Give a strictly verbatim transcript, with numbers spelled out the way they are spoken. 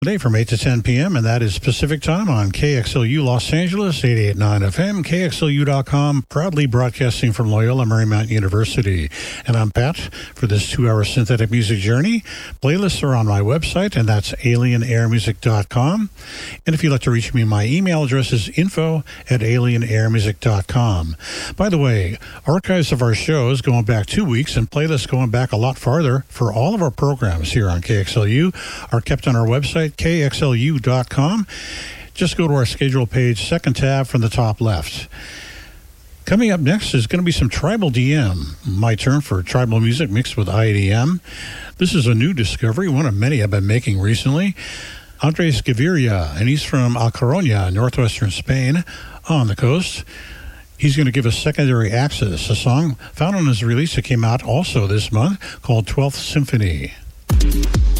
Today from eight to ten p.m., and that is Pacific Time on K X L U Los Angeles, eighty-eight point nine F M, K X L U dot com, proudly broadcasting from Loyola Marymount University. And I'm Pat for this two-hour synthetic music journey. Playlists are on my website, and that's alien air music dot com. And if you'd like to reach me, my email address is info at alien air music dot com. By the way, archives of our shows going back two weeks and playlists going back a lot farther for all of our programs here on K X L U are kept on our website, K X L U dot com. Just go to our schedule page, second tab from the top left. Coming up next is going to be some tribal D M. My turn for tribal music mixed with I D M. This is a new discovery, one of many I've been making recently. Andres Gaviria, and he's from A Coruña, northwestern Spain, on the coast. He's going to give us Secondary Access, a song found on his release that came out also this month called twelfth Symphony.